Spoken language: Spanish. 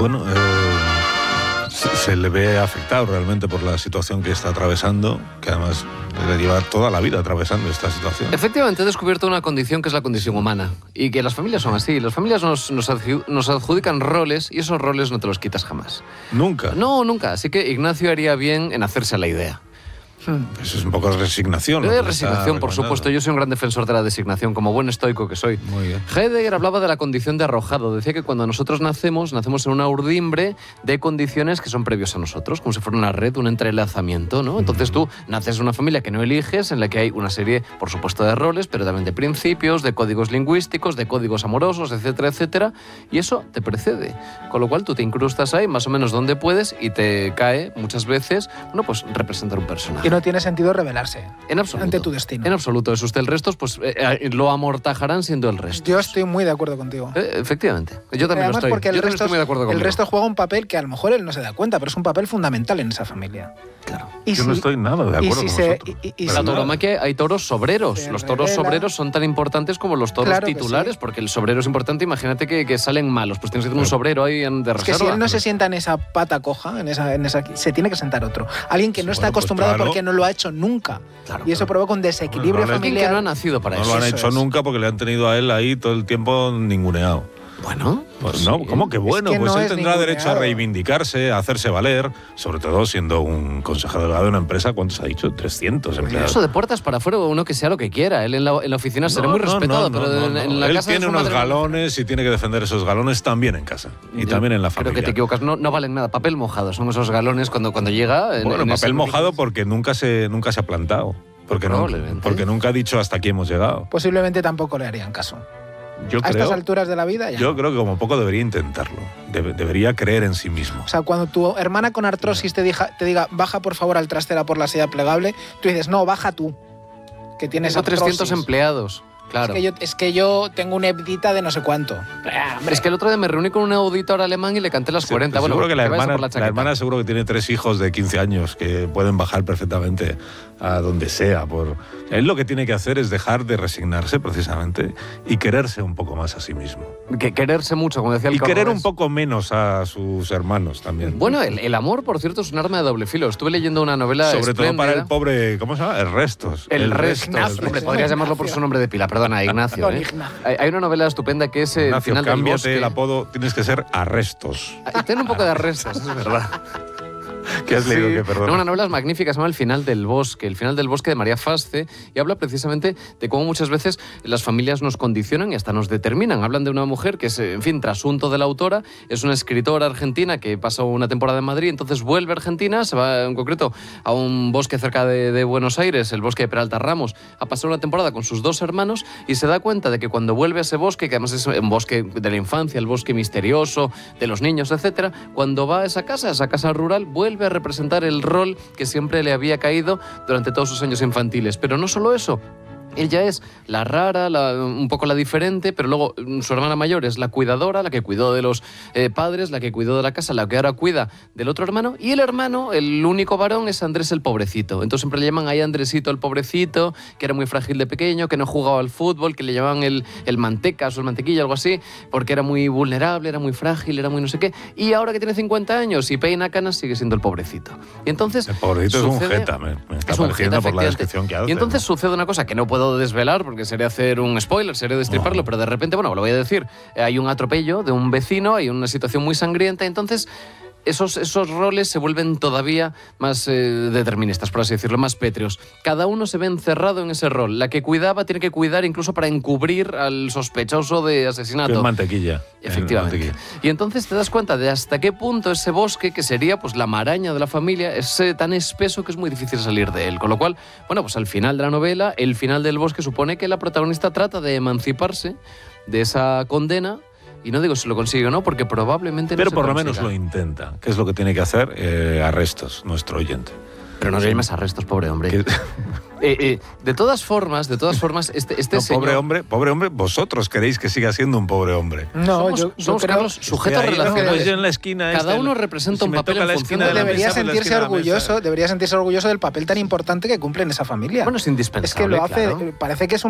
bueno, se le ve afectado realmente por la situación que está atravesando, que además debe llevar toda la vida atravesando esta situación. Efectivamente, he descubierto una condición que es la condición humana, y que las familias son así. Las familias nos adjudican roles, y esos roles no te los quitas jamás. ¿Nunca? No, nunca. Así que Ignacio haría bien en hacerse a la idea. Eso es un poco de resignación. Resignación, por supuesto. Yo soy un gran defensor de la designación, como buen estoico que soy. Muy bien. Heidegger hablaba de la condición de arrojado. Decía que cuando nosotros nacemos en una urdimbre de condiciones que son previos a nosotros, como si fuera una red, un entrelazamiento, ¿no? Entonces tú naces en una familia que no eliges, en la que hay una serie, por supuesto, de roles, pero también de principios, de códigos lingüísticos, de códigos amorosos, etcétera, etcétera, y eso te precede. Con lo cual tú te incrustas ahí más o menos donde puedes y te cae muchas veces, bueno, pues representar un personaje. Y no tiene sentido rebelarse En absoluto. ante tu destino. En absoluto. Es usted el resto, pues lo amortajarán siendo el resto. Yo estoy muy de acuerdo contigo. Efectivamente. Yo también Además, lo estoy. porque Yo también estoy muy de acuerdo contigo. el resto juega un papel que a lo mejor él no se da cuenta, pero es un papel fundamental en esa familia. Claro. Yo no estoy nada de acuerdo con vosotros. En la tauromaquia hay toros sobreros. Los toros sobreros son tan importantes como los toros titulares, porque el sobrero es importante. Imagínate que salen malos, pues tienes que tener un sobrero ahí de reserva. Es que si él no se sienta en esa pata coja, se tiene que sentar otro. Alguien que no está acostumbrado porque no lo ha hecho nunca. Claro, y eso provoca un desequilibrio familiar. Alguien que no ha nacido para eso. No lo han hecho nunca porque le han tenido a él ahí todo el tiempo ninguneado. Bueno, pues no, ¿cómo que bueno? Es que pues no él es tendrá derecho a ninguneado. reivindicarse, a hacerse valer, sobre todo siendo un consejero delegado de una empresa. ¿Cuántos ha dicho? 300 empleados. Eso de puertas para afuera, uno que sea lo que quiera. Él en la oficina será muy respetado, pero en la él casa tiene de su unos madre, galones y tiene que defender esos galones también en casa y también en la familia. Creo que te equivocas, no valen nada. Papel mojado son esos galones cuando llega. Bueno, papel mojado porque nunca se ha plantado. Porque nunca ha dicho hasta aquí hemos llegado. Posiblemente tampoco le harían caso. A estas alturas de la vida ya. Yo creo que como poco debería intentarlo. Debería creer en sí mismo. O sea, cuando tu hermana con artrosis te diga, baja por favor al trastero por la silla plegable, tú dices, no, baja tú, que tienes Tengo artrosis. 300 empleados. Claro. Es que yo tengo una hebdita de no sé cuánto. Es que el otro día me reuní con un auditor alemán y le canté las 40. Bueno, seguro que la la hermana seguro que tiene 3 hijos de 15 años que pueden bajar perfectamente a donde sea. Él lo que tiene que hacer es dejar de resignarse precisamente y quererse un poco más a sí mismo. Quererse mucho, como decía el Y querer un poco menos a sus hermanos también. Bueno, el amor, por cierto, es un arma de doble filo. Estuve leyendo una novela sobre todo para espléndida. el pobre, ¿cómo se llama? El Restos. El Restos. Hombre, podrías llamarlo por su nombre de pila. Perdona, Ignacio. Hay una novela estupenda que es Ignacio, El final del bosque. cámbiate el apodo, tienes que ser Arrestos. Tiene un poco de Arrestos, es verdad. ¿Qué has leído? Que perdón. Una novela magnífica, se llama El final del bosque. El final del bosque de María Fasce, y habla precisamente de cómo muchas veces las familias nos condicionan y hasta nos determinan. Hablan de una mujer que es, en fin, trasunto de la autora, es una escritora argentina que pasa una temporada en Madrid, entonces vuelve a Argentina, se va en concreto a un bosque cerca de Buenos Aires, el bosque de Peralta Ramos, a pasar una temporada con sus 2 hermanos y se da cuenta de que cuando vuelve a ese bosque, que además es un bosque de la infancia, el bosque misterioso, de los niños, etcétera, cuando va a esa casa rural, vuelve a representar el rol que siempre le había caído durante todos sus años infantiles. Pero no solo eso. Ella es la rara, un poco la diferente, pero luego su hermana mayor es la cuidadora, la que cuidó de los padres, la que cuidó de la casa, la que ahora cuida del otro hermano. Y el hermano, el único varón, es Andrés el pobrecito. Entonces siempre le llaman ahí Andresito el pobrecito, que era muy frágil de pequeño, que no jugaba al fútbol, que le llamaban el mantecas o el mantequilla, algo así, porque era muy vulnerable, era muy frágil, era muy no sé qué. Y ahora que tiene 50 años y peina canas, sigue siendo el pobrecito. Y entonces el pobrecito es un jeta, me está pareciendo por la descripción que hace. Y entonces sucede una cosa que no puedo desvelar porque sería hacer un spoiler, sería destriparlo, pero de repente, bueno, lo voy a decir, hay un atropello de un vecino, hay una situación muy sangrienta, entonces esos roles se vuelven todavía más deterministas, por así decirlo, más pétreos. Cada uno se ve encerrado en ese rol. La que cuidaba tiene que cuidar incluso para encubrir al sospechoso de asesinato. Que es mantequilla. Efectivamente. Y entonces te das cuenta de hasta qué punto ese bosque, que sería pues la maraña de la familia, es tan espeso que es muy difícil salir de él. Con lo cual, bueno, pues al final de la novela, el final del bosque supone que la protagonista trata de emanciparse de esa condena. Y no digo si lo consigue o no, porque probablemente no pero se por lo consiga. menos lo intenta, que es lo que tiene que hacer Arrestos, nuestro oyente. Pero no le llames Arrestos, pobre hombre. De todas formas, este señor... Pobre hombre, vosotros queréis que siga siendo un pobre hombre. No, somos creo, Carlos, sujetos relacionados. Pues yo en la esquina Cada uno representa un papel en función de la debería mesa. sentirse orgulloso del papel tan importante que cumple en esa familia. Bueno, es indispensable. Es que lo hace, claro. parece que es un